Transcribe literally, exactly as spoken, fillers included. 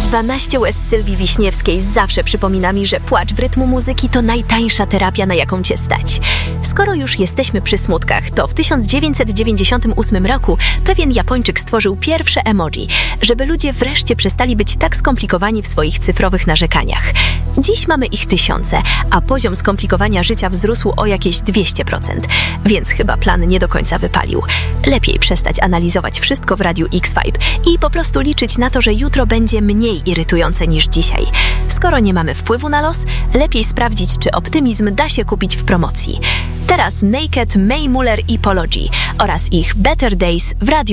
dwanaście łez Sylwii Wiśniewskiej zawsze przypomina mi, że płacz w rytmu muzyki to najtańsza terapia, na jaką cię stać. Skoro już jesteśmy przy smutkach, to w tysiąc dziewięćset dziewięćdziesiątym ósmym roku pewien Japończyk stworzył pierwsze emoji, żeby ludzie wreszcie przestali być tak skomplikowani w swoich cyfrowych narzekaniach. Dziś mamy ich tysiące, a poziom skomplikowania życia wzrósł o jakieś dwieście procent, więc chyba plan nie do końca wypalił. Lepiej przestać analizować wszystko w Radiu X-Vibe i po prostu liczyć na to, że jutro będzie mniej irytujące niż dzisiaj. Skoro nie mamy wpływu na los, lepiej sprawdzić, czy optymizm da się kupić w promocji. Teraz Naked, Mae Muller i Polo G oraz ich Better Days w Radiu